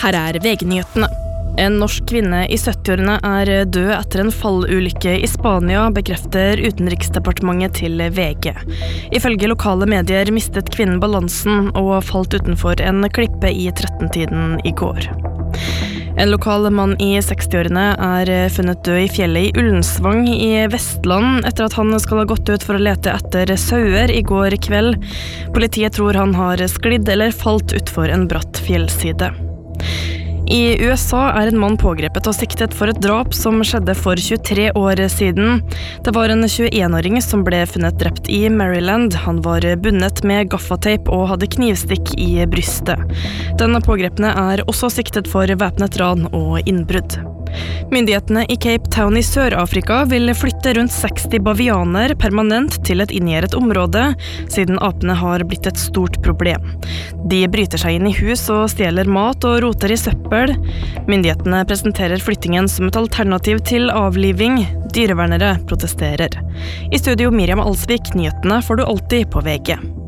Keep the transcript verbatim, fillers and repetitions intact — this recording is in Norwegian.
Her er V G-nyhetene. En norsk kvinne i syttiårene er død etter en fallulykke i Spania, bekrefter Utenriksdepartementet til V G. Ifølge lokale medier mistet kvinnen balansen og falt utenfor en klippe i trettentiden i går. En lokal mann i sekstiårene er funnet død i fjellet i Ullensvang i Vestland etter at han skal ha gått ut for å lete etter sauer i går kveld. Politiet tror han har sklidd eller falt utfor en bratt fjellside. I U S A er en mann pågrepet og siktet for et drap som skjedde for tjuetre år siden. Det var en tjueen-åring som ble funnet drept i Maryland. Han var bundet med gaffateip og hadde knivstikk i brystet. Den pågrepne er også siktet for væpnet ran og innbrudd. Myndighetene i Cape Town i Sør-Afrika vil flytte rundt seksti bavianer permanent til et inngjerdet område, siden apene har blitt et stort problem. De bryter seg inn i hus og stjeler mat og roter i søppel. Myndighetene presenterer flyttingen som et alternativ til avliving. Dyrevernere protesterer. I studio Miriam Alsvik, nyhetene får du alltid på V G.